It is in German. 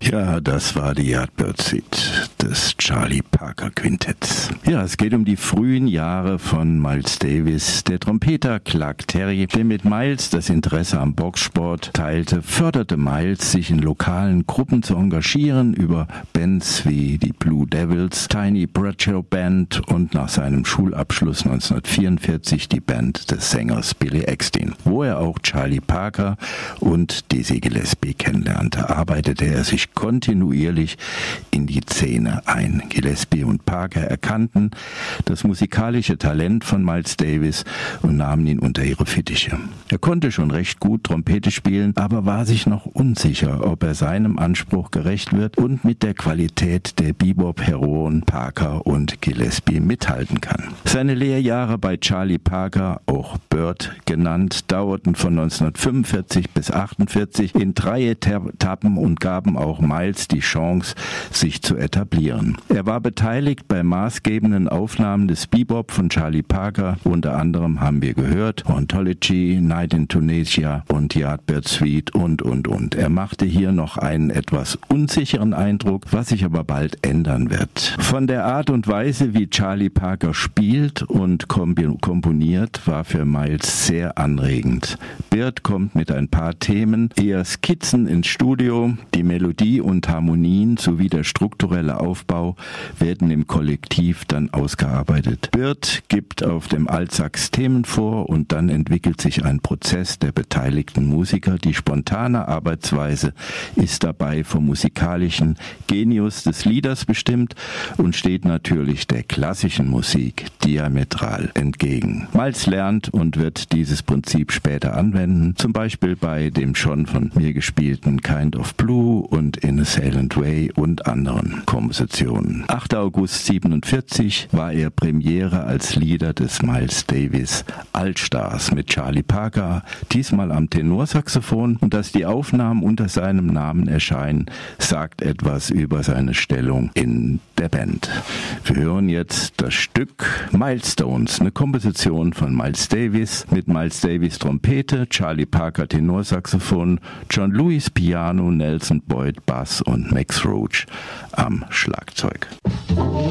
Ja, das war die Yardbird Suite des Charlie Parker Quintetts. Ja, es geht um die frühen Jahre von Miles Davis. Der Trompeter Clark Terry, der mit Miles das Interesse am Boxsport teilte, förderte Miles, sich in lokalen Gruppen zu engagieren, über Bands wie die Blue Devils, Tiny Bradshaw Band und nach seinem Schulabschluss 1944 die Band des Sängers Billy Eckstine, wo er auch Charlie Parker und Dizzy Gillespie kennenlernte, arbeitete er sich kontinuierlich in die Szene ein. Gillespie und Parker erkannten das musikalische Talent von Miles Davis und nahmen ihn unter ihre Fittiche. Er konnte schon recht gut Trompete spielen, aber war sich noch unsicher, ob er seinem Anspruch gerecht wird und mit der Qualität der Bebop-Heroen Parker und Gillespie mithalten kann. Seine Lehrjahre bei Charlie Parker, auch Bird genannt, dauerten von 1945 bis 1948 in 3 Etappen und gaben auch Miles die Chance, sich zu etablieren. Er war beteiligt bei maßgebenden Aufnahmen des Bebop von Charlie Parker. Unter anderem haben wir gehört Ontology, Night in Tunisia und Yardbird Suite und. Er machte hier noch einen etwas unsicheren Eindruck, was sich aber bald ändern wird. Von der Art und Weise, wie Charlie Parker spielt und komponiert, war für Miles sehr anregend. Bird kommt mit ein paar Themen, eher Skizzen ins Studio, die Melodie und Harmonien sowie der strukturelle Aufbau werden im Kollektiv dann ausgearbeitet. Bird gibt auf dem Altsax Themen vor und dann entwickelt sich ein Prozess der beteiligten Musiker. Die spontane Arbeitsweise ist dabei vom musikalischen Genius des Lieders bestimmt und steht natürlich der klassischen Musik diametral entgegen. Miles lernt und wird dieses Prinzip später anwenden, zum Beispiel bei dem schon von mir gespielten Kind of Blue und In a Silent Way und anderen Kompositionen. 8. August 1947 war er Premiere als Leader des Miles Davis Altstars mit Charlie Parker, diesmal am Tenorsaxophon, und dass die Aufnahmen unter seinem Namen erscheinen, sagt etwas über seine Stellung in der Band. Wir hören jetzt das Stück Milestones, eine Komposition von Miles Davis mit Miles Davis Trompete, Charlie Parker Tenorsaxophon, John Lewis Piano, Nelson Boyd Bass und Max Roach am Schlagzeug.